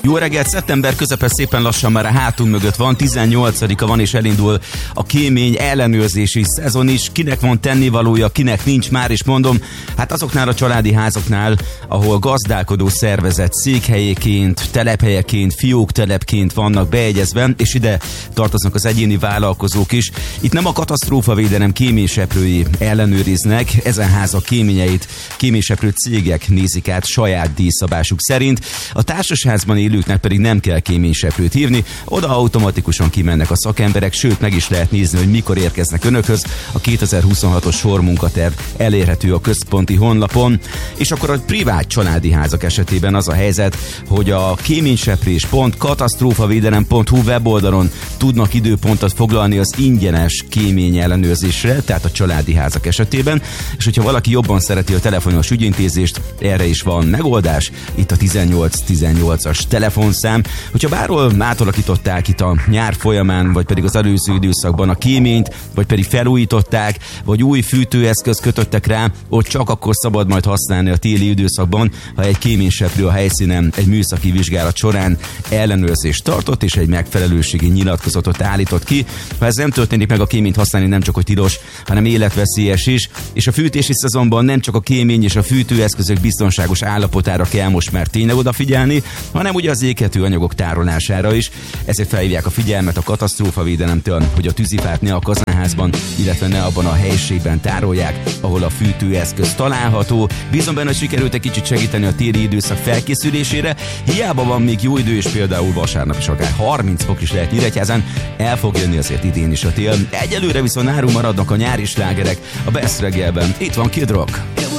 Jó reggelt, szeptember közepe szépen lassan már a hátunk mögött van, 18-a van és elindul a kémény ellenőrzési szezon is. Kinek van tennivalója, kinek nincs, már is mondom, hát azoknál a családi házaknál, ahol gazdálkodó szervezet székhelyeként, telephelyeként, fióktelepként vannak beegyezve, és ide tartoznak az egyéni vállalkozók is. Itt nem a katasztrófavédelem kéményseprői ellenőriznek, ezen házak kéményeit kéményseprő cégek nézik át saját díjszabásuk szerint. A társasházban élőknek pedig nem kell kéményseprőt hívni, oda automatikusan kimennek a szakemberek, sőt meg is lehet nézni, hogy mikor érkeznek önökhöz. A 2026-os sormunkaterv elérhető a központi honlapon, és akkor a privát családi házak esetében az a helyzet, hogy a kéményseprés.katasztrófavédelem.hu weboldalon tudnak időpontot foglalni az ingyenes kémény ellenőrzésre, tehát a családi házak esetében, és hogyha valaki jobban szereti a telefonos ügyintézést, erre is van megoldás, itt a 1818-as telefonszám. Hogyha bárhol átalakították itt a nyár folyamán, vagy pedig az előző időszakban a kéményt, vagy pedig felújították, vagy új fűtőeszköz kötöttek rá, ott csak akkor szabad majd használni a téli időszakban, ha egy kéményseprő a helyszínen egy műszaki vizsgálat során ellenőrzést tartott, és egy megfelelőségi nyilatkozatot állított ki. Ha ez nem történik meg, a kéményt használni nem csak hogy tilos, hanem életveszélyes is, és a fűtési szezonban nem csak a kémény és a fűtőeszközök biztonságos állapotára kell most már tényleg odafigyelni, hanem ugye az éghető anyagok tárolására is. Ezért felhívják a figyelmet a katasztrófavédelemtől, hogy a tűzifát ne a kazánházban, illetve ne abban a helyiségben tárolják, ahol a fűtőeszköz található. Bízom benne, hogy sikerült egy kicsit segíteni a téli időszak felkészülésére. Hiába van még jó idő, és például vasárnap is akár 30 fok is lehet Nyíregyházán, el fog jönni azért idén is a tél. Egyelőre viszont nálunk maradnak a nyári slágerek a Best reggelben. Itt van Kid Rock.